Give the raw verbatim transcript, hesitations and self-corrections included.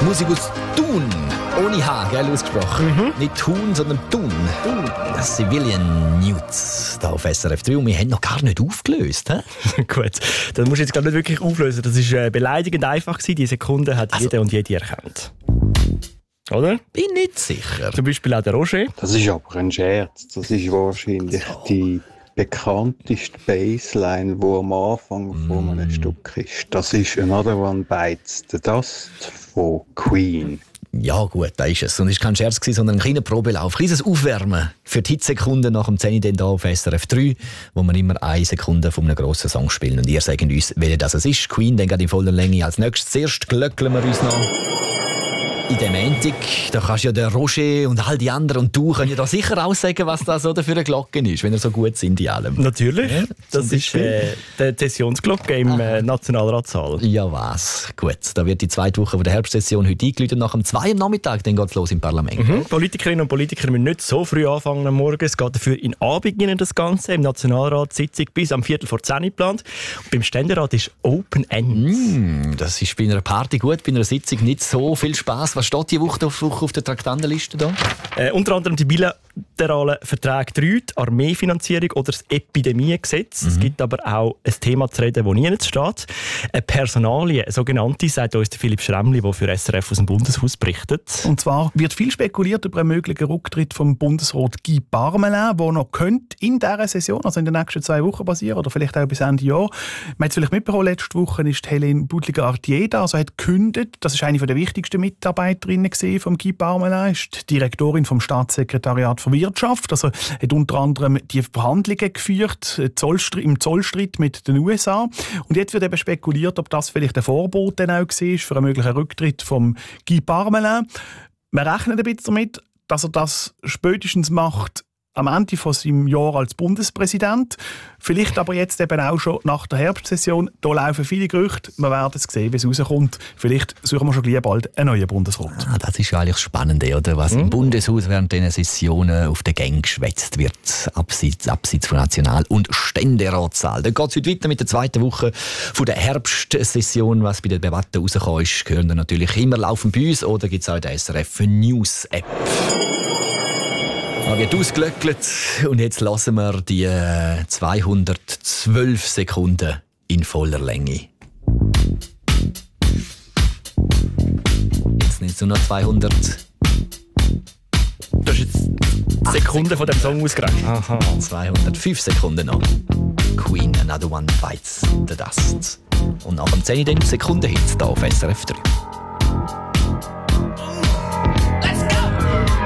Musik aus Thun. Ohne H, gell, ausgesprochen. Mhm. Nicht Thun, sondern Thun. Thun. Das Civilian Nudes hier auf S R F drei. Und wir haben noch gar nicht aufgelöst. He? Gut, das musst du jetzt gar nicht wirklich auflösen. Das war äh, beleidigend einfach gewesen. Die Sekunde hat also, jeder und jede erkannt. Oder? Bin nicht sicher. Zum Beispiel auch der Roger. Das ist aber ein Scherz. Das ist wahrscheinlich so. die bekannteste Bassline, die am Anfang mm. von einem Stück ist. Das ist «Another One Bites the Dust» von Queen. Ja gut, da ist es. Und es war kein Scherz, sondern ein kleiner Probelauf. Ein kleines Aufwärmen für die Hitsekunden nach dem zehn hier auf S R F drei, wo wir immer eine Sekunde von einem grossen Song spielen. Und ihr sagt uns, welcher das ist. Queen, dann geht in voller Länge als nächstes. Zuerst glöckeln wir uns noch in dem Montag. Da kannst ja der Roger und all die anderen und du können ja da sicher aussagen, was das so für eine Glocke ist, wenn ihr so gut sind in allem. Natürlich. Ja, das ist äh, die Sessionsglocke im äh, Nationalratssaal. Ja was, gut. Da wird die zweite Woche der Herbstsession heute eingeläutet. Nach dem zwei am Nachmittag, dann geht es los im Parlament. Mhm. Politikerinnen und Politiker müssen nicht so früh anfangen am Morgen. Es geht dafür in Abend in das Ganze. Im Nationalrat Sitzung bis am Viertel vor zehn geplant. Und beim Ständerat ist Open End. Mm, das ist bei einer Party gut, bei einer Sitzung nicht so viel Spass. Was steht die Woche auf, auf der Traktandenliste da? Äh, unter anderem die bilateralen Verträge drei, die Armeefinanzierung oder das Epidemiegesetz. Mhm. Es gibt aber auch ein Thema zu reden, das nirgends steht. Eine Personalie, eine sogenannte, sagt uns der Philipp Schremli, der für S R F aus dem Bundeshaus berichtet. Und zwar wird viel spekuliert über einen möglichen Rücktritt vom Bundesrat Guy Parmelin, der noch könnte in dieser Session, also in den nächsten zwei Wochen passieren oder vielleicht auch bis Ende Jahr. Man hat es vielleicht mitbekommen, letzte Woche ist Helene Budliger-Artier da, also hat gekündigt. Das ist eine der wichtigsten Mitarbeiterinnen von Guy Parmelin, ist die Direktorin vom Staatssekretariat für Wirtschaft. Also hat unter anderem die Verhandlungen geführt im Zollstreit mit den U S A. Und jetzt wird eben spekuliert, ob das vielleicht ein Vorbote auch war für einen möglichen Rücktritt von Guy Parmelin. Man rechnet ein bisschen damit, dass er das spätestens macht am Ende von seinem Jahr als Bundespräsident. Vielleicht aber jetzt eben auch schon nach der Herbstsession. Da laufen viele Gerüchte. Wir werden es sehen, wie es rauskommt. Vielleicht suchen wir schon gleich bald einen neuen Bundesrat. Ah, das ist ja eigentlich das Spannende, oder? Was mhm. im Bundeshaus während dieser Sessionen auf der Gang geschwätzt wird. Abseits, abseits von National- und Ständeratssaal. Dann geht es heute weiter mit der zweiten Woche von der Herbstsession. Was bei der Debatte rausgekommen ist, hören wir natürlich immer laufend bei uns. Oder gibt es auch in der S R F News App. Da wird ausgelöckelt und jetzt lassen wir die zweihundertzwölf Sekunden in voller Länge. Jetzt sind es nur noch zweihundert. Du hast jetzt Sekunden von dem Song ausgerechnet. Aha. zweihundertfünf Sekunden noch. Queen, Another One Bites the Dust. Und nach dem zehn Sekunden Hits hier auf S R F drei.